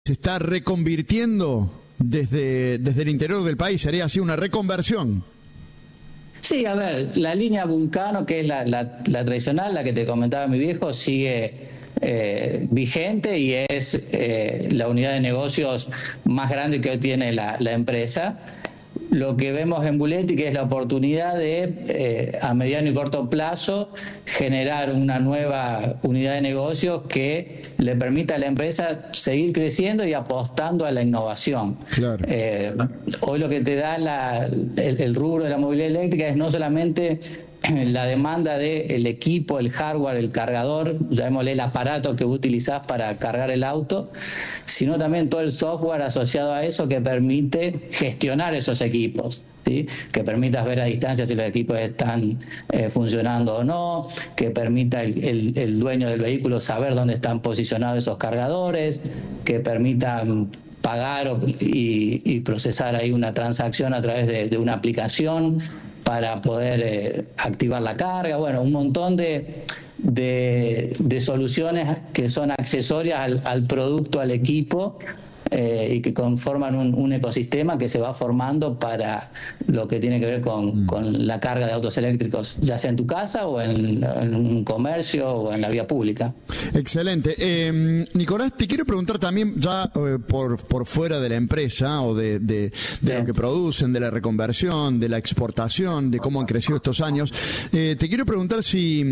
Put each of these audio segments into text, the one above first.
se está reconvirtiendo desde el interior del país, sería así una reconversión. Sí, a ver, la línea Vulcano, que es la tradicional, la que te comentaba mi viejo, sigue vigente y es la unidad de negocios más grande que hoy tiene la empresa. Lo que vemos en Buletti, que es la oportunidad de, a mediano y corto plazo, generar una nueva unidad de negocios que le permita a la empresa seguir creciendo y apostando a la innovación. Claro. Hoy lo que te da el rubro de la movilidad eléctrica es no solamente la demanda del equipo, el hardware, el cargador, llamémosle el aparato que utilizás para cargar el auto, sino también todo el software asociado a eso que permite gestionar esos equipos, ¿sí? Que permitas ver a distancia si los equipos están funcionando o no, que permita el dueño del vehículo saber dónde están posicionados esos cargadores, que permita pagar y procesar ahí una transacción a través de una aplicación para poder activar la carga. Bueno, un montón de soluciones que son accesorias al producto, al equipo, y que conforman un ecosistema que se va formando para lo que tiene que ver con la carga de autos eléctricos, ya sea en tu casa o en un comercio o en la vía pública. Excelente. Nicolás, te quiero preguntar también ya por fuera de la empresa o de lo que producen, de la reconversión, de la exportación, de cómo han crecido estos años. Te quiero preguntar si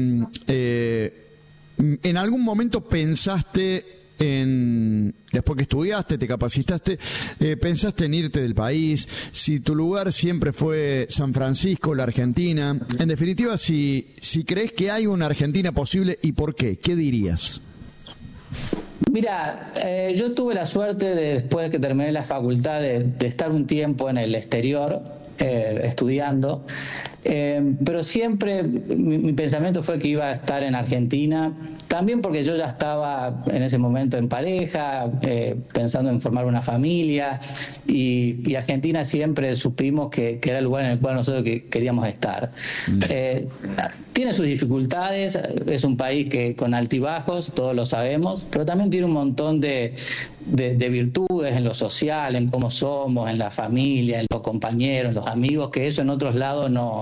en algún momento pensaste después que estudiaste, te capacitaste, pensaste en irte del país, si tu lugar siempre fue San Francisco, la Argentina, en definitiva, si crees que hay una Argentina posible y por qué, ¿qué dirías? Mira, yo tuve la suerte después de que terminé la facultad de estar un tiempo en el exterior estudiando, pero siempre mi pensamiento fue que iba a estar en Argentina, también porque yo ya estaba en ese momento en pareja, pensando en formar una familia, y Argentina siempre supimos que era el lugar en el cual nosotros queríamos estar. Tiene sus dificultades, es un país que con altibajos, todos lo sabemos, pero también tiene un montón de virtudes en lo social, en cómo somos, en la familia, en los compañeros, en los amigos, que eso en otros lados no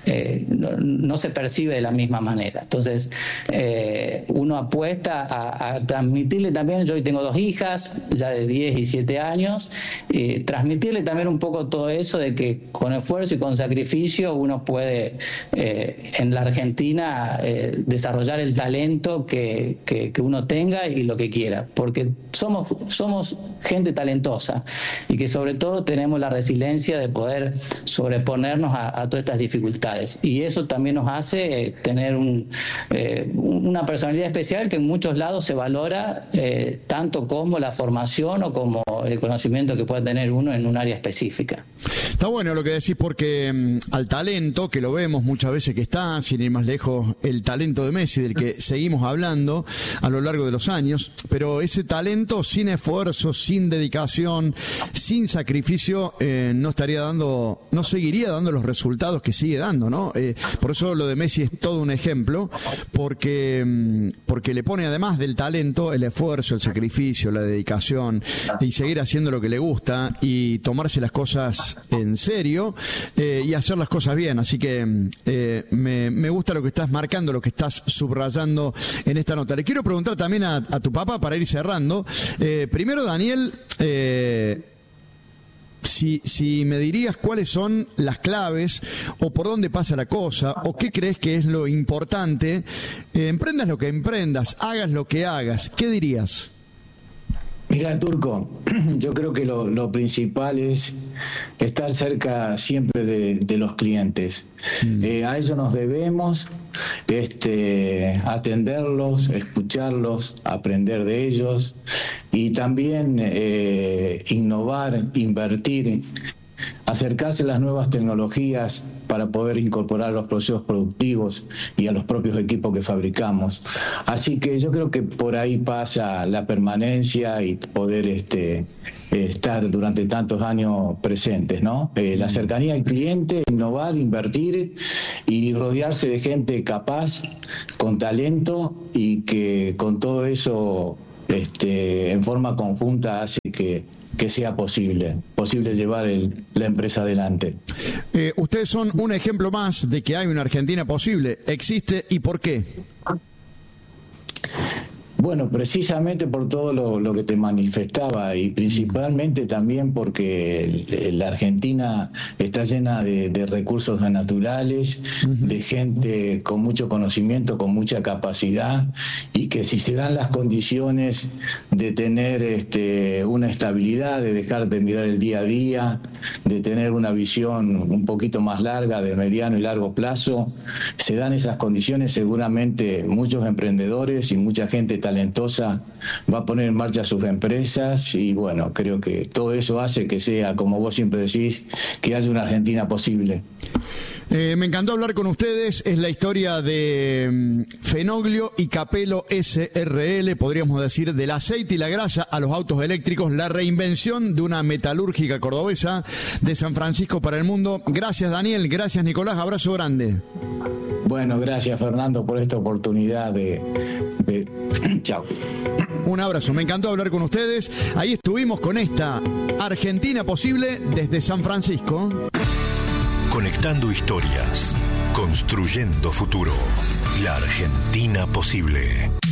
se percibe de la misma manera. Entonces, uno apuesta a transmitirle también, yo hoy tengo 2 hijas, ya de 10 y 7 años, transmitirle también un poco todo eso de que con esfuerzo y con sacrificio uno puede en la Argentina desarrollar el talento que uno tenga y lo que quiera, porque somos gente talentosa y que sobre todo tenemos la resiliencia de poder sobreponernos a todas estas dificultades, y eso también nos hace tener una personalidad especial que en muchos lados se valora tanto como la formación o como el conocimiento que pueda tener uno en un área específica. Está bueno lo que decís, porque al talento, que lo vemos muchas veces que está, sin ir más lejos, el talento de Messi, del que seguimos hablando a lo largo de los años, pero ese talento sin esfuerzo, sin dedicación, sin sacrificio, no seguiría dando los resultados que sigue dando, ¿no? Por eso lo de Messi es todo un ejemplo, porque le pone además del talento el esfuerzo, el sacrificio, la dedicación, y seguir haciendo lo que le gusta y tomarse las cosas en serio y hacer las cosas bien. Así que me gusta lo que estás marcando, lo que estás subrayando en esta nota. Le quiero preguntar también a tu papá para ir cerrando. Primero, Daniel, si me dirías cuáles son las claves o por dónde pasa la cosa o qué crees que es lo importante, emprendas lo que emprendas, hagas lo que hagas, ¿qué dirías? Mira, Turco, yo creo que lo principal es estar cerca siempre de los clientes. A ellos nos debemos atenderlos, escucharlos, aprender de ellos y también innovar, invertir, acercarse a las nuevas tecnologías para poder incorporar a los procesos productivos y a los propios equipos que fabricamos. Así que yo creo que por ahí pasa la permanencia y poder estar durante tantos años presentes, ¿no? La cercanía al cliente, innovar, invertir y rodearse de gente capaz, con talento y que con todo eso en forma conjunta hace que sea posible llevar la empresa adelante. Ustedes son un ejemplo más de que hay una Argentina posible. ¿Existe y por qué? Bueno, precisamente por todo lo que te manifestaba y principalmente también porque la Argentina está llena de recursos naturales, de gente con mucho conocimiento, con mucha capacidad, y que si se dan las condiciones de tener una estabilidad, de dejar de mirar el día a día, de tener una visión un poquito más larga de mediano y largo plazo, se dan esas condiciones, seguramente muchos emprendedores y mucha gente talentosa va a poner en marcha sus empresas, y bueno, creo que todo eso hace que sea, como vos siempre decís, que haya una Argentina posible. Me encantó hablar con ustedes. Es la historia de Fenoglio y Capello SRL, podríamos decir, del aceite y la grasa a los autos eléctricos, la reinvención de una metalúrgica cordobesa de San Francisco para el mundo. Gracias, Daniel, gracias, Nicolás, abrazo grande. Bueno, gracias, Fernando, por esta oportunidad de... Chao. Un abrazo, me encantó hablar con ustedes. Ahí estuvimos con esta Argentina posible desde San Francisco. Conectando historias, construyendo futuro. La Argentina posible.